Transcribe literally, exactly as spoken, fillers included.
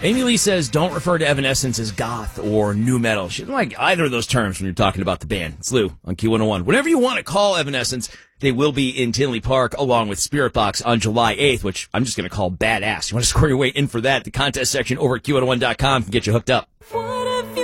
Amy Lee says, don't refer to Evanescence as goth or new metal. She doesn't like either of those terms when you're talking about the band. It's Lou on Q one oh one. Whatever you want to call Evanescence, they will be in Tinley Park along with Spirit Box on July eighth, which I'm just going to call badass. You want to score your way in for that? The contest section over at Q one oh one dot com can get you hooked up.